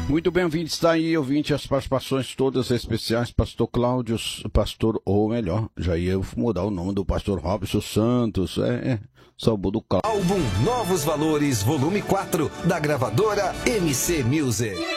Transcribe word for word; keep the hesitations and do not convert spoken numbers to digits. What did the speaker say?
Muito bem-vindo, está aí, ouvinte, as participações todas especiais, pastor Cláudio, pastor, ou melhor, já ia mudar o nome do pastor Robson Santos, é, é, salvo do Cláudio. Álbum Novos Valores, volume quatro, da gravadora M C Music.